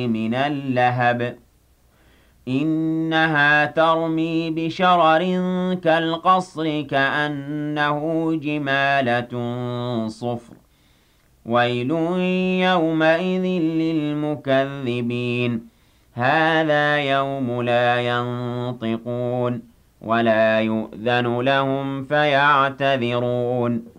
مِنَ اللَّهَبِ إِنَّهَا تَرْمِي بِشَرَرٍ كَالْقَصْرِ كَأَنَّهُ جِمَالَتٌ صُفْرٌ وَيْلٌ يَوْمَئِذٍ لِّلْمُكَذِّبِينَ هَٰذَا يَوْمُ لَا يَنطِقُونَ وَلَا يُؤْذَنُ لَهُمْ فَيَعْتَذِرُونَ